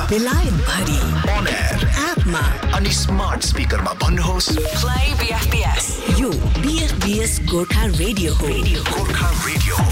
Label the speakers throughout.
Speaker 1: बेलायत भरि
Speaker 2: on air
Speaker 1: एपमा
Speaker 2: अनि स्मार्ट स्पिकरमा भन्नुहोस्
Speaker 1: प्ले बीएफबीएस। यो बीएफबीएस गोर्खा रेडियो हो।
Speaker 2: गोर्खा रेडियो।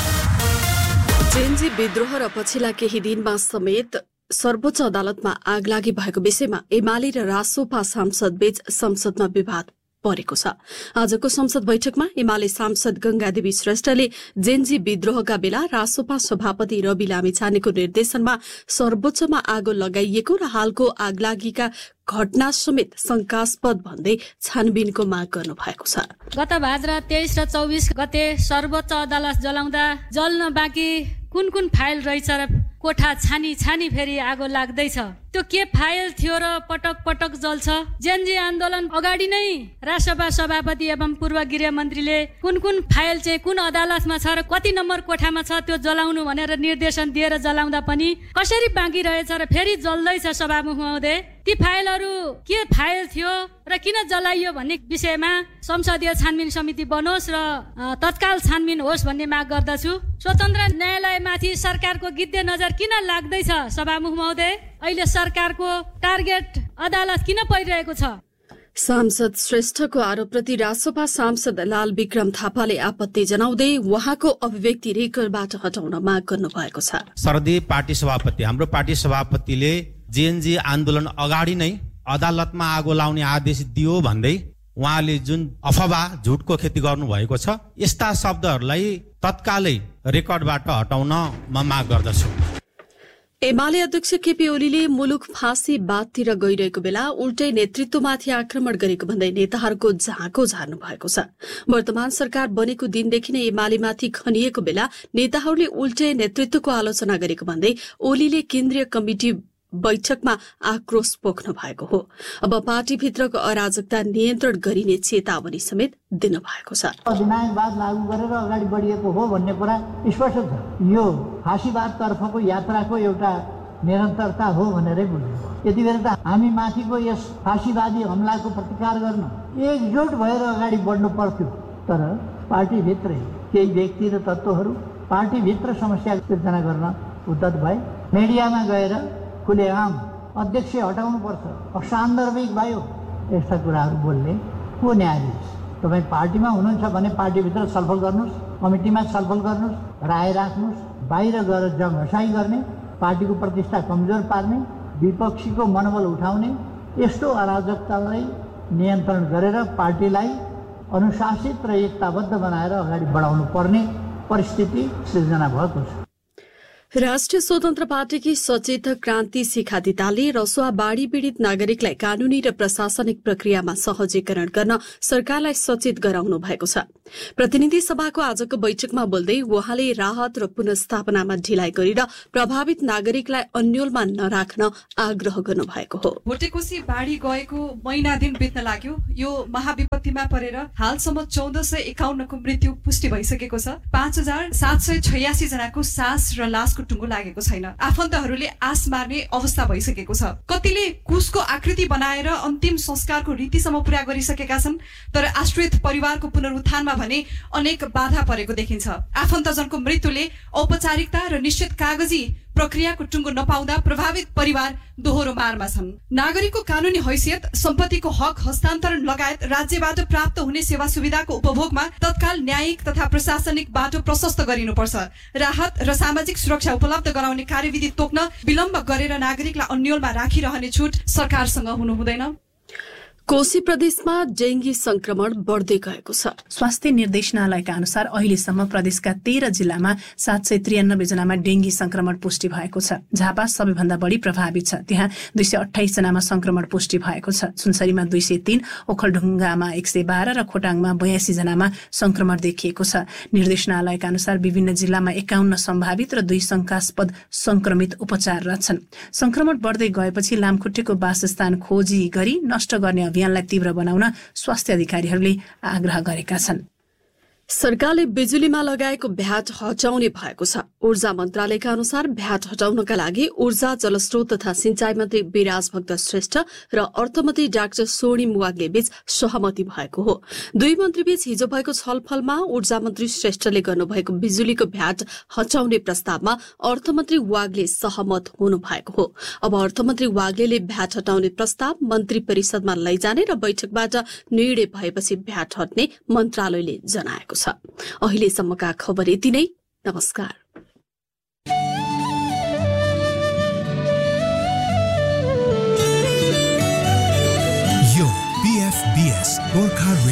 Speaker 3: जेएनजी विद्रोह र पछिल्ला केही दिनमा समेत सर्वोच्च अदालतमा आगलागी भएको विषयमा एमाले र रासोपा सांसद बीच संसदमा विवाद परेको छ। आजको संसद बैठकमा एमाले सांसद गंगादेवी श्रेष्ठले जेएनजी विद्रोहका बेला रासोपा सभापति रवि लामिछानेको निर्देशनमा सर्वोच्चमा आगो लगाइएको र हालको आगलागीका घटना समेत शंकास्पद भन्दै छानबिनको माग गर्नु भएको छ।
Speaker 4: गत भाद्र 23 र 24 गते सर्वोच्च अदालत जलाउँदा जल्न बाँकी कुन कुन फाइल रहेछ र कोठा छानी फेरि आगो लाग्दैछ। त्यो के फाइल थियो र पटक पटक जल्छ? जेएनजी आन्दोलन अगाडि नै रासोपा सभापति एवं पूर्व गृह मन्त्रीले कुन कुन फाइल चाहिँ कुन अदालतमा छ र कति नम्बर कोठामा छ त्यो जलाउनु भनेर निर्देशन दिएर जलाउँदा पनि कसरी बाँकी रहेछ र फेरि जल्दैछ। सभामुख महोदय, ती फाइलहरू के फाइल थियो र किन जलाइयो भन्ने विषयमा संसदीय छानबिन समिति बनोस् र तत्काल छानबिन होस् भन्ने माग गर्दछु। स्वतन्त्र न्यायालयमाथि सरकारको गिद्धे नजर किन लाग्दैछ? सभामुख महोदय, अहिले सरकारको टार्गेट अदालत किन परिरहेको छ?
Speaker 3: सांसद श्रेष्ठको आरोपप्रति रासोपा सांसद लाल विक्रम थापाले आपत्ति जनाउँदै उहाँको अभिव्यक्ति रेकर्डबाट हटाउन माग गर्नु भएको छ।
Speaker 5: सरदीय पार्टी सभापति, हाम्रो पार्टी सभापतिले जेएनजी आन्दोलन अगाडि नै अदालतमा आगो लाउने आदेश दियो भन्दै उहाँले जुन अफवाह झुटको खेती गर्नु भएको छ, यस्ता शब्दहरूलाई तत्कालै रेकर्डबाट हटाउन म माग गर्दछु।
Speaker 3: एमाले अध्यक्ष केपी ओलीले मुलुक फाँसी बादतिर गइरहेको बेला उल्टै नेतृत्वमाथि आक्रमण गरेको भन्दै नेताहरूको झाँको झार्नु भएको छ। वर्तमान सरकार बनेको दिनदेखि नै एमालेमाथि खनिएको बेला नेताहरूले उल्टै नेतृत्वको आलोचना गरेको भन्दै ओलीले केन्द्रीय कमिटी बैठकमा आक्रोश पोख्नु भएको हो। अब पार्टीभित्रको अराजकता नियन्त्रण गरिने चेतावनी समेत दिनु भएको छ।
Speaker 6: अधिनायकवाद लागू गरेर अगाडि बढिएको हो भन्ने कुरा स्पष्ट छ। यो फाँसीवाद तर्फको यात्राको एउटा निरन्तरता हो भनेरै बुझ्नु। यति बेला त हामी माथिको यस फाँसीवादी हमलाको प्रतिकार गर्न एकजुट भएर अगाडि बढ्नु पर्थ्यो। तर पार्टीभित्रै केही व्यक्ति र तत्त्वहरू पार्टीभित्र समस्या सिर्जना गर्न उद्यत भए। मिडियामा गएर खुलेआम अध्यक्ष हटाउनुपर्छ, असान्दर्भिक भयो, यस्ता कुराहरू बोल्ने को न्यायाधीश? तपाईँ पार्टीमा हुनुहुन्छ भने पार्टीभित्र छलफल गर्नुहोस्, कमिटीमा छलफल गर्नुहोस्, राय राख्नुहोस्। बाहिर गएर जङ हसाई गर्ने, पार्टीको प्रतिष्ठा कमजोर पार्ने, विपक्षीको मनोबल उठाउने यस्तो अराजकतालाई नियन्त्रण गरेर पार्टीलाई अनुशासित र एकताबद्ध बनाएर अगाडि बढाउनु पर्ने परिस्थिति सृजना भएको छ।
Speaker 3: राष्ट्रिय स्वतन्त्र पार्टीकी सचेतक क्रान्ति शिखा दितालले रसुवा बाढ़ी पीड़ित नागरिकलाई कानूनी र प्रशासनिक प्रक्रियामा सहजीकरण गर्न सरकारलाई सचेत गराउनु भएको छ। प्रतिनिधि सभाको आजको बैठकमा बोल्दै उहाँले राहत र पुनर्स्थापनामा ढिलाइ गरेर प्रभावित नागरिकलाई अन्योलमा नराख्न आग्रह गर्नु भएको हो।
Speaker 7: भोटेकोशी बाढ़ी गएको महिना दिन बित्न लाग्यो। यो महाविपत्तिमा परेर हालसम्म 1451 को मृत्यु पुष्टि भइसकेको छ। 5786 जनाको सास र लासको टुङ्गो लागेको छैन। आफन्तहरूले आस मार्ने अवस्था भइसकेको छ। कतिले कुशको आकृति बनाएर अन्तिम संस्कारको रीतिसम्म पूरा गरिसकेका छन्, तर आश्रित परिवारको पुनरुत्थानमा भने अनेक बाधा परेको देखिन्छ। आफन्तजनको मृत्युले औपचारिकता र निश्चित कागजी प्रक्रियाको टुङ्गो नपाउँदा प्रभावित परिवार दोहोरो मारमा छन्। नागरिकको कानूनी हैसियत, सम्पत्तिको हक हस्तान्तरण लगायत राज्यबाट प्राप्त हुने सेवा सुविधाको उपभोगमा तत्काल न्यायिक तथा प्रशासनिक बाटो प्रशस्त गरिनुपर्छ। राहत र सामाजिक सुरक्षा उपलब्ध गराउने कार्यविधि तोक्न विलम्ब गरेर नागरिकलाई अन्योलमा राखिरहने छुट सरकारसँग हुनु हुँदैन।
Speaker 3: कोशी प्रदेशमा डेंगी संक्रमण बढ्दै गएको छ।
Speaker 8: स्वास्थ्य निर्देशनालयका अनुसार अहिलेसम्म प्रदेशका 13 जिल्लामा 793 जनामा डेंगी संक्रमण पुष्टि भएको छ। झापा सबैभन्दा बढी प्रभावित छ, त्यहाँ 228 जनामा संक्रमण पुष्टि भएको छ। सुनसरीमा 203, ओखलढुङ्गामा 112 र खोटाङमा 82 जनामा संक्रमण देखिएको छ। निर्देशनालयका अनुसार विभिन्न जिल्लामा 51 सम्भावित र 2 शंकास्पद संक्रमित उपचाररत छन्। संक्रमण बढ्दै गएपछि लामखुट्टेको वासस्थान खोजी गरी नष्ट गर्ने अभियानलाई तीव्र बनाउन स्वास्थ्य अधिकारीहरूले आग्रह गरेका छन्।
Speaker 3: सरकारले बिजुलीमा लगाएको भ्याट हटाउने भएको छ। ऊर्जा मन्त्रालयका अनुसार भ्याट हटाउनका लागि ऊर्जा जलस्रोत तथा सिंचाई मन्त्री विराज भक्त श्रेष्ठ र अर्थमन्त्री डाक्टर स्वर्णिम वाग्ले बीच सहमति भएको हो। दुई मन्त्रीबीच हिजो भएको छलफलमा ऊर्जा मन्त्री श्रेष्ठले गर्नुभएको बिजुलीको भ्याट हटाउने प्रस्तावमा अर्थमन्त्री वाग्ले सहमत हुनु भएको हो। अब अर्थमन्त्री वाग्ले भ्याट हटाउने प्रस्ताव मन्त्री परिषदमा लैजाने र बैठकबाट निर्णय भएपछि भ्याट हट्ने मन्त्रालयले जनाएको छ। अहिलेसम्मका खबर यति नै। नमस्कार।
Speaker 2: यो BFBS गोर्खा